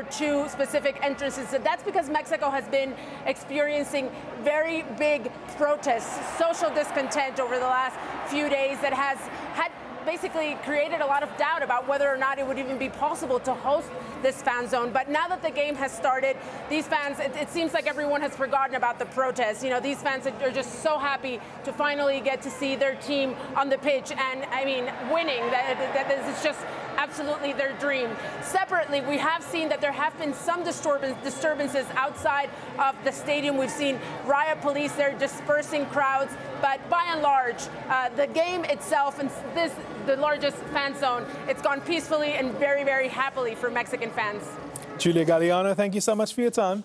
two specific entrances. So that's because Mexico has been experiencing very big protests, social discontent over the last few days that has had basically created a lot of doubt about whether or not it would even be possible to host this fan zone. But now that the game has started, these fans, it seems like everyone has forgotten about the protests. You know, these fans are just so happy to finally get to see their team on the pitch. And I mean, winning, that this is just absolutely their dream. Separately, we have seen that there have been some disturbances outside of the stadium. We've seen riot police there dispersing crowds, but by and large, the game itself and the largest fan zone, it's gone peacefully and very, very happily for Mexican fans. Julia Galliano, thank you so much for your time.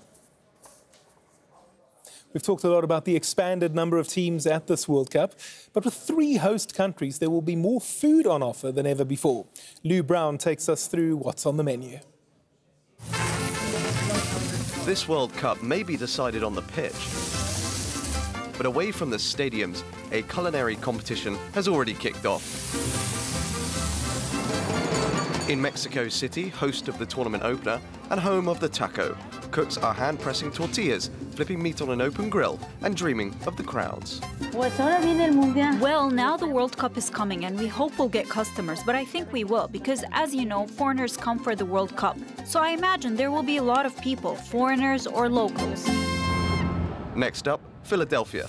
We've talked a lot about the expanded number of teams at this World Cup, but with 3 host countries, there will be more food on offer than ever before. Lou Brown takes us through what's on the menu. This World Cup may be decided on the pitch, but away from the stadiums, a culinary competition has already kicked off. In Mexico City, host of the tournament opener and home of the taco, cooks are hand-pressing tortillas, flipping meat on an open grill and dreaming of the crowds. Well, now the World Cup is coming and we hope we'll get customers, but I think we will because, as you know, foreigners come for the World Cup. So I imagine there will be a lot of people, foreigners or locals. Next up, Philadelphia,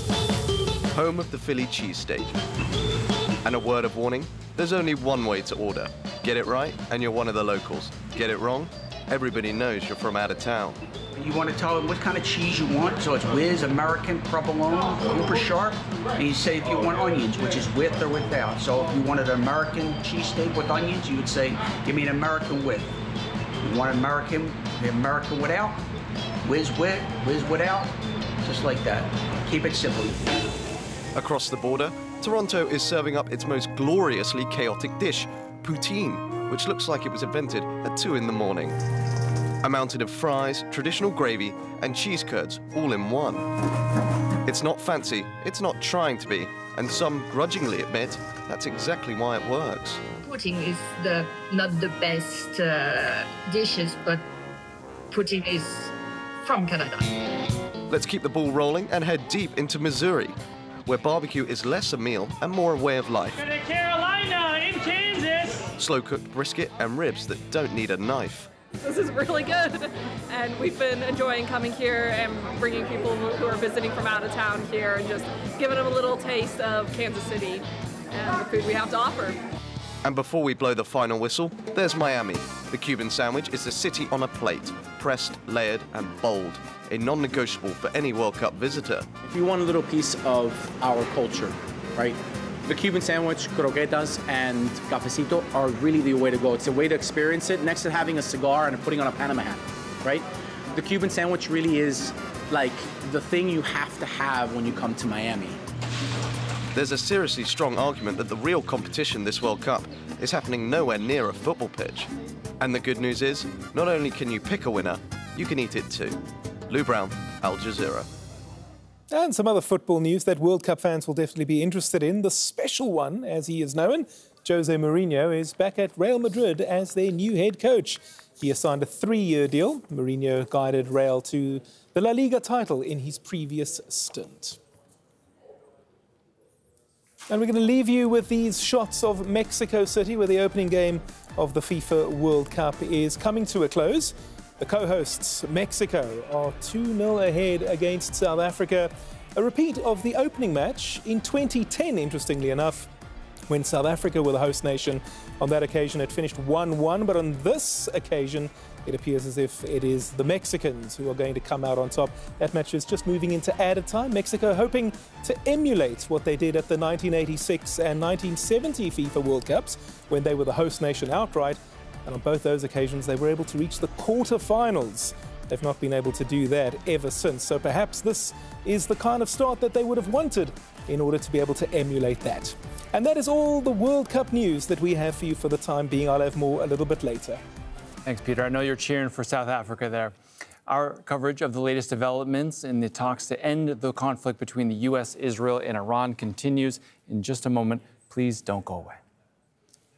home of the Philly cheesesteak. And a word of warning, there's only one way to order. Get it right and you're one of the locals. Get it wrong, everybody knows you're from out of town. You want to tell them what kind of cheese you want. So it's Whiz, American, provolone, Cooper Sharp. And you say if you want onions, which is with or without. So if you wanted an American cheesesteak with onions, you would say, give me an American with. You want American, the American without, Whiz with, Whiz without, just like that. Keep it simple. Across the border, Toronto is serving up its most gloriously chaotic dish, poutine, which looks like it was invented at 2 in the morning. A mountain of fries, traditional gravy, and cheese curds all in one. It's not fancy, it's not trying to be, and some grudgingly admit that's exactly why it works. Poutine is not the best dishes, but poutine is from Canada. Let's keep the ball rolling and head deep into Missouri, where barbecue is less a meal and more a way of life. To Carolina, in Kansas. Slow-cooked brisket and ribs that don't need a knife. This is really good, and we've been enjoying coming here and bringing people who are visiting from out of town here and just giving them a little taste of Kansas City and the food we have to offer. And before we blow the final whistle, there's Miami. The Cuban sandwich is the city on a plate, pressed, layered, and bold. A non-negotiable for any World Cup visitor. If you want a little piece of our culture, right? The Cuban sandwich, croquetas, and cafecito are really the way to go. It's a way to experience it next to having a cigar and putting on a Panama hat, right? The Cuban sandwich really is like the thing you have to have when you come to Miami. There's a seriously strong argument that the real competition this World Cup is happening nowhere near a football pitch. And the good news is, not only can you pick a winner, you can eat it too. Lou Brown, Al Jazeera. And some other football news that World Cup fans will definitely be interested in. The special one, as he is known, Jose Mourinho, is back at Real Madrid as their new head coach. He has signed a 3-year deal. Mourinho guided Real to the La Liga title in his previous stint. And we're going to leave you with these shots of Mexico City, where the opening game of the FIFA World Cup is coming to a close. The co-hosts, Mexico, are 2-0 ahead against South Africa. A repeat of the opening match in 2010, interestingly enough, when South Africa were the host nation. On that occasion, it finished 1-1, but on this occasion, it appears as if it is the Mexicans who are going to come out on top. That match is just moving into added time. Mexico hoping to emulate what they did at the 1986 and 1970 FIFA World Cups, when they were the host nation outright. And on both those occasions, they were able to reach the quarterfinals. They've not been able to do that ever since. So perhaps this is the kind of start that they would have wanted in order to be able to emulate that. And that is all the World Cup news that we have for you for the time being. I'll have more a little bit later. Thanks, Peter. I know you're cheering for South Africa there. Our coverage of the latest developments in the talks to end the conflict between the U.S., Israel, and Iran continues in just a moment. Please don't go away.